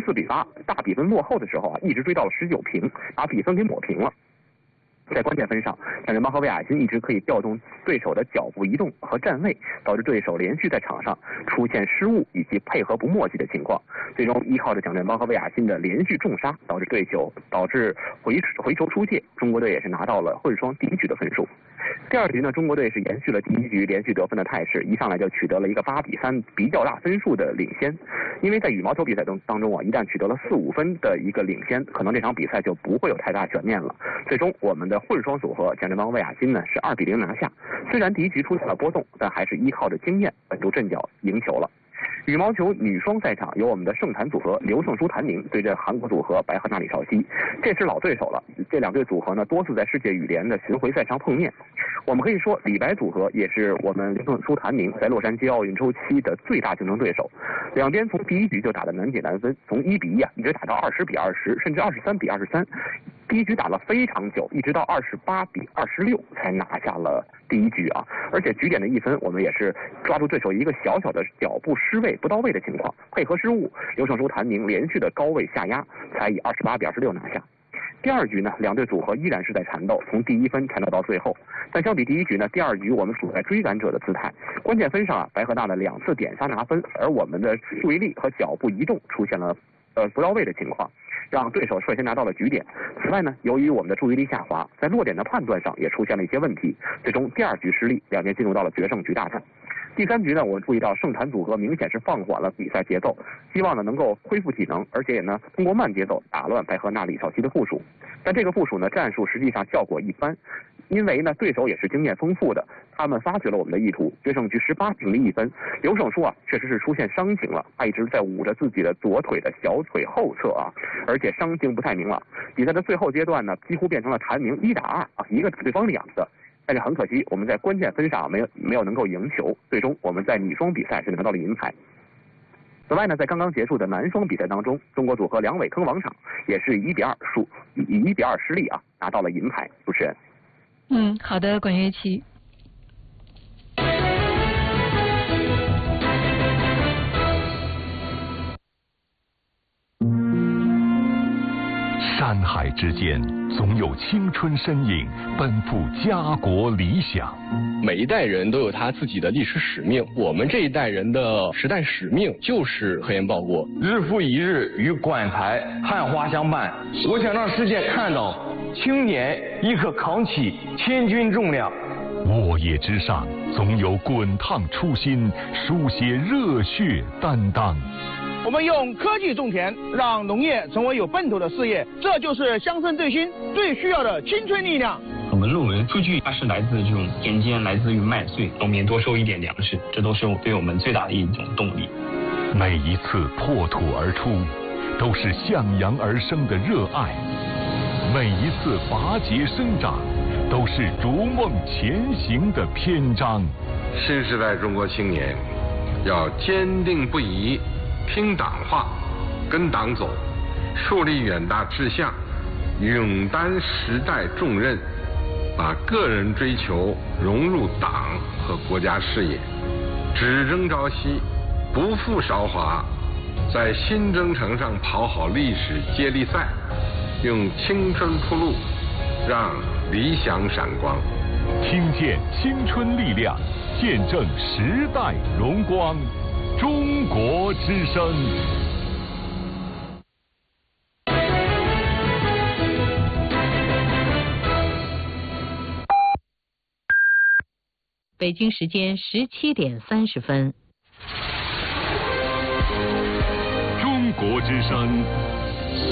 14-8大比分落后的时候啊，一直追到了19平，把比分给抹平了。在关键分上，蒋振邦和魏亚新一直可以调动对手的脚步移动和站位，导致对手连续在场上出现失误以及配合不默契的情况。最终依靠着蒋振邦和魏亚新的连续重杀，导致回球出界，中国队也是拿到了混双第一局的分数。第二局呢，中国队是延续了第一局连续得分的态势，一上来就取得了一个8-3比较大分数的领先。因为在羽毛球比赛当中啊，一旦取得了4-5分的一个领先，可能这场比赛就不会有太大悬念了。最终我们的混双组合蒋振邦、魏亚新呢是2-0拿下。虽然第一局出现了波动，但还是依靠着经验稳住阵脚赢球了。羽毛球女双赛场由我们的盛坛组合刘胜书、谭宁对阵韩国组合白河娜里绍熙，这是老对手了。这两对组合呢多次在世界羽联的巡回赛上碰面。我们可以说李白组合也是我们刘胜书、谭宁在洛杉矶奥运周期的最大竞争对手。两边从第一局就打得难解难分，从1-1啊一直打到20-20，甚至23-23。第一局打了非常久，一直到28-26才拿下了第一局啊！而且局点的一分，我们也是抓住对手一个小小的脚步失位不到位的情况，配合失误，刘胜书、谭宁连续的高位下压，才以28-26拿下。第二局呢，两队组合依然是在缠斗，从第一分缠斗到最后。但相比第一局呢，第二局我们处在追赶者的姿态，关键分上啊，白河娜的2次点杀拿分，而我们的注意力和脚步移动出现了不到位的情况，让对手率先拿到了局点。此外呢，由于我们的注意力下滑，在落点的判断上也出现了一些问题，最终第二局失利，两边进入到了决胜局大战。第三局呢，我们注意到盛坛组合明显是放缓了比赛节奏，希望呢能够恢复体能，而且也呢通过慢节奏打乱白河娜里绍熙的部署。但这个部署呢战术实际上效果一般，因为呢对手也是经验丰富的，他们发觉了我们的意图，决胜局18平1分。刘胜书啊确实是出现伤情了，他一直在捂着自己的左腿的小腿后侧啊，而且伤情不太明朗。比赛的最后阶段呢，几乎变成了谭宁1打2啊，一个对方2个。但是很可惜，我们在关键分上没有能够赢球，最终我们在女双比赛是拿到了银牌。此外呢，在刚刚结束的男双比赛当中，中国组合梁伟坑王昶也是以1-2失利啊，拿到了银牌。主持人， 好的，管乐器。 山海之间，总有青春身影奔赴家国理想。 每一代人都有他自己的历史使命，我们这一代人的时代使命就是核研报国。 日复一日与馆台汉花相伴，我想让世界看到青年亦可扛起千钧重量。 沃野之上，总有滚烫初心，书写热血担当。 我们用科技种田，让农业成为有奔头的事业，这就是乡村振兴最需要的青春力量。 我们论文数据它是来自这种田间，来自于麦穗，农民多收一点粮食，这都是对我们最大的一种动力。 每一次破土而出，都是向阳而生的热爱；每一次拔节生长，都是逐梦前行的篇章。 新时代中国青年要坚定不移听党话，跟党走，树立远大志向，勇担时代重任，把个人追求融入党和国家事业，只争朝夕，不负韶华，在新征程上跑好历史接力赛，用青春铺路，让理想闪光。 听见青春力量，见证时代荣光。中国之声。 北京时间17点30分。 中国之声